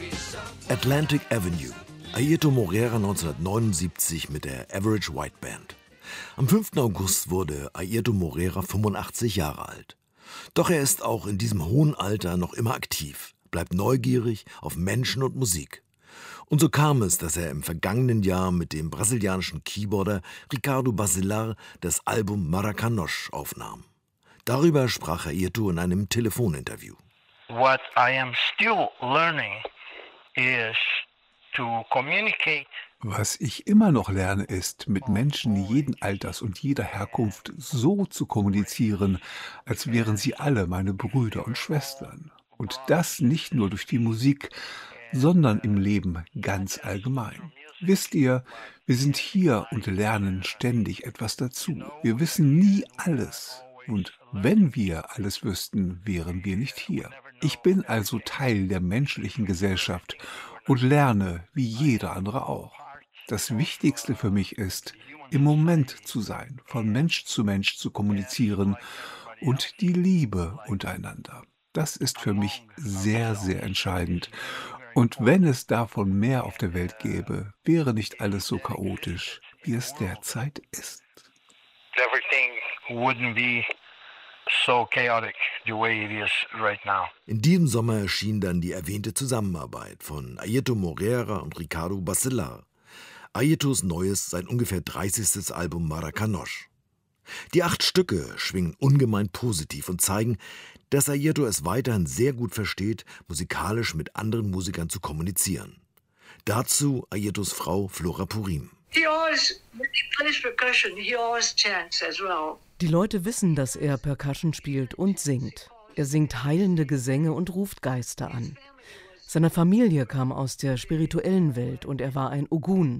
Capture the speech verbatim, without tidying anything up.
Atlantic Avenue, Airto Moreira neunzehnhundertneunundsiebzig mit der Average White Band. Am fünften August wurde Airto Moreira fünfundachtzig Jahre alt. Doch er ist auch in diesem hohen Alter noch immer aktiv, bleibt neugierig auf Menschen und Musik. Und so kam es, dass er im vergangenen Jahr mit dem brasilianischen Keyboarder Ricardo Basilar das Album Maracanoche aufnahm. Darüber sprach Airto in einem Telefoninterview. What I am still learning is to communicate. Was ich immer noch lerne, ist, mit Menschen jeden Alters und jeder Herkunft so zu kommunizieren, als wären sie alle meine Brüder und Schwestern. Und das nicht nur durch die Musik, sondern im Leben ganz allgemein. Wisst ihr, wir sind hier und lernen ständig etwas dazu. Wir wissen nie alles. Und wenn wir alles wüssten, wären wir nicht hier. Ich bin also Teil der menschlichen Gesellschaft und lerne wie jeder andere auch. Das Wichtigste für mich ist, im Moment zu sein, von Mensch zu Mensch zu kommunizieren und die Liebe untereinander. Das ist für mich sehr, sehr entscheidend. Und wenn es davon mehr auf der Welt gäbe, wäre nicht alles so chaotisch, wie es derzeit ist. Everything wouldn't be so chaotic the way it is right now. In diesem Sommer erschien dann die erwähnte Zusammenarbeit von Airto Moreira und Ricardo Basilar. Airtos neues, sein ungefähr dreißigstes Album Maracanoche. Die acht Stücke schwingen ungemein positiv und zeigen, dass Airto es weiterhin sehr gut versteht, musikalisch mit anderen Musikern zu kommunizieren. Dazu Airtos Frau Flora Purim. Die Leute wissen, dass er Percussion spielt und singt. Er singt heilende Gesänge und ruft Geister an. Seine Familie kam aus der spirituellen Welt und er war ein Ogun,